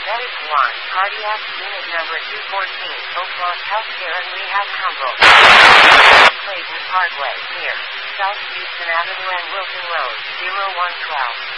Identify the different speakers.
Speaker 1: Medic 1, Cardiac Unit Number 214, Oak Lawn Healthcare and Rehab Humboldt. Clayton Parkway, near South Houston Avenue and Wilson Road, 0112.